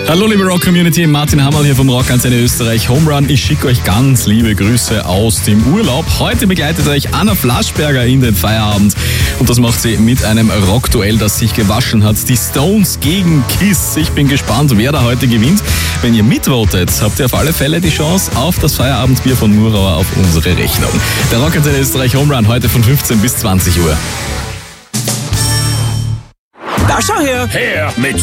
Hallo liebe Rock-Community, Martin Hammerl hier vom Rockantenne Österreich Home Run. Ich schicke euch ganz liebe Grüße aus dem Urlaub. Heute begleitet euch Anna Flaschberger in den Feierabend und das macht sie mit einem Rockduell, das sich gewaschen hat. Die Stones gegen Kiss. Ich bin gespannt, wer da heute gewinnt. Wenn ihr mitvotet, habt ihr auf alle Fälle die Chance auf das Feierabendbier von Murauer auf unsere Rechnung. Der Rockantenne Österreich Home Run heute von 15 bis 20 Uhr. Da schau her! Her mit